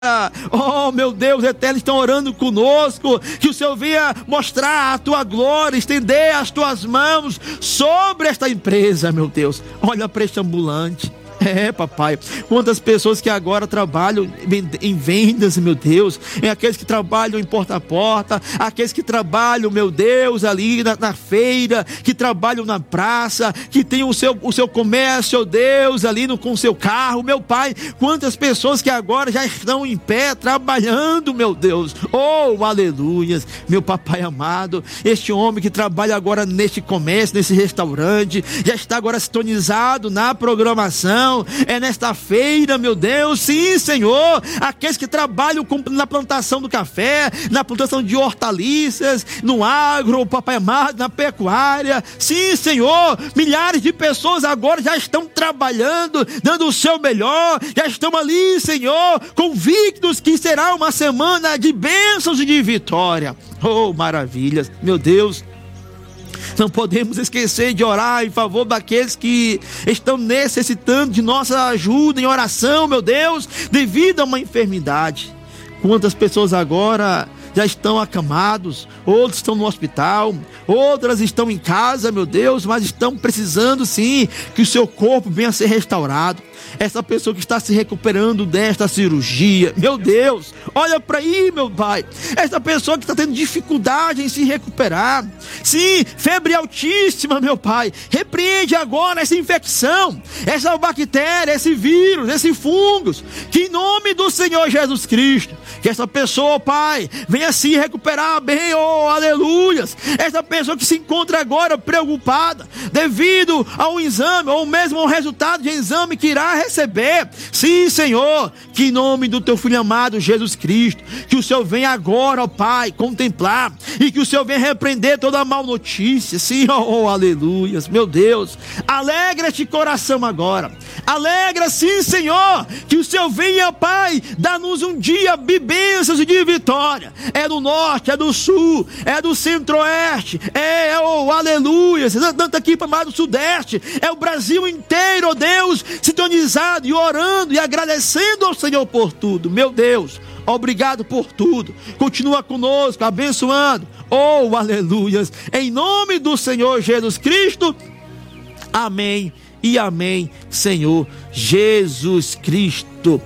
Oh, meu Deus eterno, estão orando conosco, que o Senhor venha mostrar a tua glória, estender as tuas mãos sobre esta empresa, meu Deus. Olha para este ambulante. Papai, quantas pessoas que agora trabalham em vendas, meu Deus, aqueles que trabalham em porta a porta, aqueles que trabalham, meu Deus, ali na feira, que trabalham na praça, que tem o seu comércio, oh Deus, ali com o seu carro, meu Pai, quantas pessoas que agora já estão em pé, trabalhando, meu Deus, oh, aleluias, meu papai amado, este homem que trabalha agora neste comércio, nesse restaurante, já está agora sintonizado na programação, nesta feira, meu Deus, sim, Senhor, aqueles que trabalham na plantação do café, na plantação de hortaliças, no agro, papai amado, na pecuária, sim, Senhor, milhares de pessoas agora já estão trabalhando, dando o seu melhor, já estão ali, Senhor, convictos que será uma semana de bênçãos e de vitória. Oh, maravilhas, meu Deus. Não podemos esquecer de orar em favor daqueles que estão necessitando de nossa ajuda em oração, meu Deus, devido a uma enfermidade. Quantas pessoas agora já estão acamados, outros estão no hospital, outras estão em casa, meu Deus, mas estão precisando sim que o seu corpo venha a ser restaurado. Essa pessoa que está se recuperando desta cirurgia, meu Deus, olha para aí, meu Pai, essa pessoa que está tendo dificuldade em se recuperar, sim, febre altíssima, meu Pai, repreende agora essa infecção, essa bactéria, esse vírus, esse fungos, que em nome do Senhor Jesus Cristo, que essa pessoa, Pai, venha se recuperar bem, oh, aleluias. Essa pessoa que se encontra agora preocupada devido a um exame, ou mesmo ao resultado de exame que irá receber, sim, Senhor, que em nome do teu filho amado Jesus Cristo, que o Senhor venha agora, ó Pai, contemplar, e que o Senhor venha repreender toda a mal notícia, sim, oh, aleluias, meu Deus, alegra este coração agora, alegra, sim, Senhor, que o Senhor venha, Pai, dar-nos um dia de bênçãos e de vitória, é do norte, é do sul, é do centro-oeste, oh, aleluias, tanto aqui para o sudeste, é o Brasil inteiro, ó Deus, sintonizado e orando e agradecendo ao Senhor por tudo, meu Deus, obrigado por tudo, continua conosco, abençoando, oh, aleluias, em nome do Senhor Jesus Cristo, amém e amém, Senhor Jesus Cristo,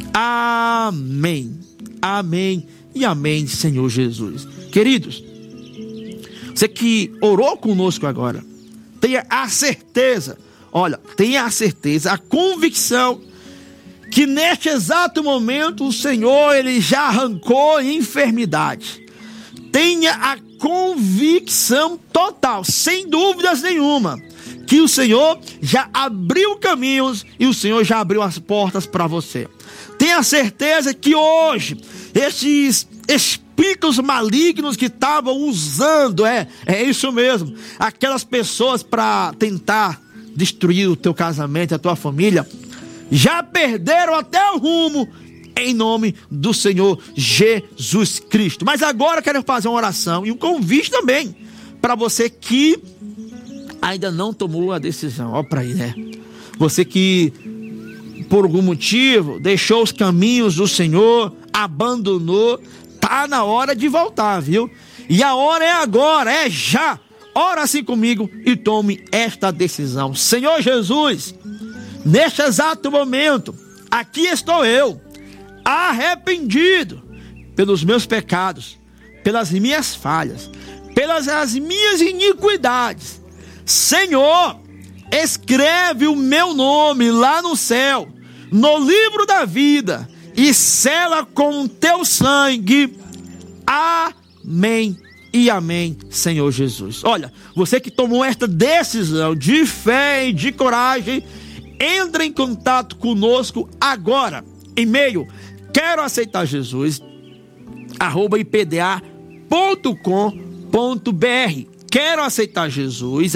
amém, amém e amém, Senhor Jesus. Queridos, você que orou conosco agora, tenha a certeza, olha, tenha a certeza, a convicção que neste exato momento o Senhor, Ele já arrancou a enfermidade. Tenha a convicção total, sem dúvidas nenhuma, que o Senhor já abriu caminhos e o Senhor já abriu as portas para você. Tenha certeza que hoje, esses espíritos malignos que estavam usando, é isso mesmo, aquelas pessoas para tentar destruir o teu casamento, a tua família, já perderam até o rumo, em nome do Senhor Jesus Cristo. Mas agora eu quero fazer uma oração e um convite também para você que ainda não tomou a decisão. Olha para aí, né? Você que por algum motivo deixou os caminhos do Senhor, abandonou, tá na hora de voltar, viu? E a hora é agora, é já. Ora assim comigo e tome esta decisão. Senhor Jesus, neste exato momento, aqui estou eu, arrependido pelos meus pecados, pelas minhas falhas, pelas as minhas iniquidades. Senhor, escreve o meu nome lá no céu, no livro da vida, e sela com o teu sangue. Amém e amém, Senhor Jesus. Olha, você que tomou esta decisão de fé e de coragem, entra em contato conosco agora, e-mail quero aceitar Jesus @ipda.com.br, quero aceitar Jesus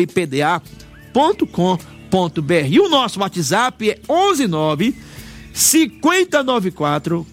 @ipda.com.br, e o nosso WhatsApp é 119 5094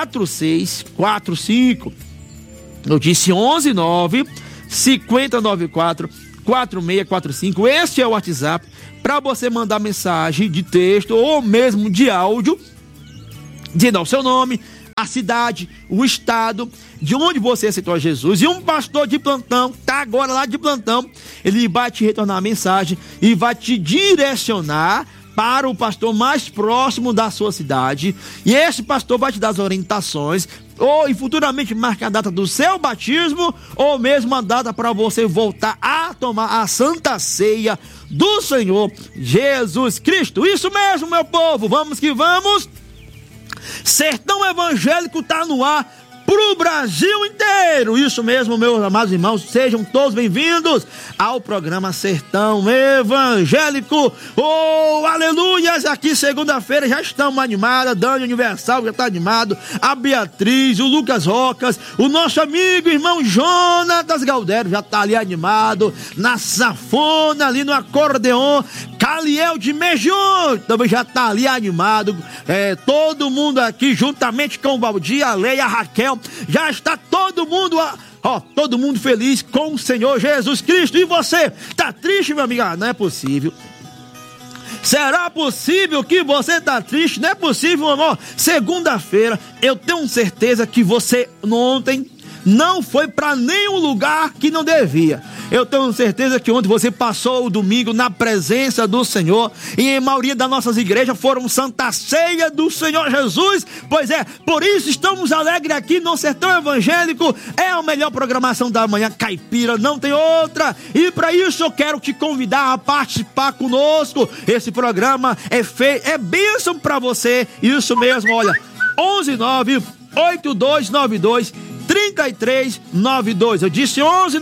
4645. Eu disse 119 5094 4645. Este é o WhatsApp para você mandar mensagem de texto ou mesmo de áudio, dizendo o seu nome, a cidade, o estado de onde você aceitou a Jesus. E um pastor de plantão, tá agora lá de plantão, ele vai te retornar a mensagem e vai te direcionar para o pastor mais próximo da sua cidade. E esse pastor vai te dar as orientações, ou e futuramente marca a data do seu batismo, ou mesmo a data para você voltar a tomar a Santa Ceia do Senhor Jesus Cristo. Isso mesmo, meu povo, vamos que vamos. Sertão Evangélico tá no ar pro Brasil inteiro. Isso mesmo, meus amados irmãos, sejam todos bem-vindos ao programa Sertão Evangélico. Oh, aleluias! Aqui segunda-feira já estamos animados. A Dani Universal já está animado, a Beatriz, o Lucas Rocas, o nosso amigo irmão Jonatas Galdério já está ali animado, na safona, ali no acordeon. Caliel de Mejion também já está ali animado. Todo mundo aqui, juntamente com o Valdir, a Leia, a Raquel, já está todo mundo, todo mundo feliz com o Senhor Jesus Cristo. E você, tá triste, meu amigo? Não é possível. Será possível que você tá triste? Não é possível, amor. Segunda-feira, eu tenho certeza que você ontem não foi para nenhum lugar que não devia. Eu tenho certeza que ontem você passou o domingo na presença do Senhor, e a maioria das nossas igrejas foram Santa Ceia do Senhor Jesus. Pois é, por isso estamos alegres aqui no Sertão Evangélico. É a melhor programação da manhã caipira, não tem outra. E para isso eu quero te convidar a participar conosco. Esse programa é bênção para você. Isso mesmo, olha, 11982923392. Eu disse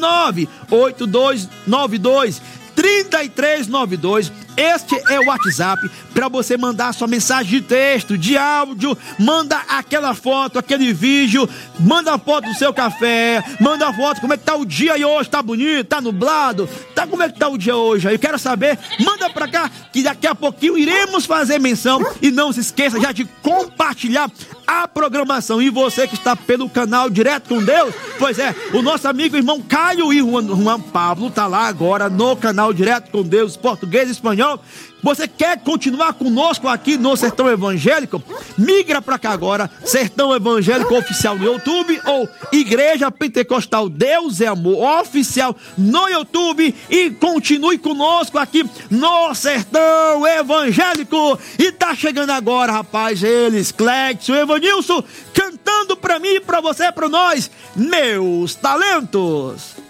11982923392. Este é o WhatsApp para você mandar sua mensagem de texto, de áudio, manda aquela foto, aquele vídeo, manda a foto do seu café, manda a foto, como é que tá o dia aí hoje, tá bonito, tá nublado, como é que tá o dia hoje aí, eu quero saber, manda pra cá, que daqui a pouquinho iremos fazer menção. E não se esqueça já de compartilhar a programação. E você que está pelo canal Direto com Deus, pois é, o nosso amigo irmão Caio e Juan Pablo tá lá agora no canal Direto com Deus, português e espanhol. Você quer continuar conosco aqui no Sertão Evangélico? Migra pra cá agora, Sertão Evangélico Oficial no YouTube, ou Igreja Pentecostal Deus é Amor Oficial no YouTube, e continue conosco aqui no Sertão Evangélico. E tá chegando agora, rapaz, eles, Clexo, Evanilson, cantando pra mim, pra você, pra nós, Meus Talentos.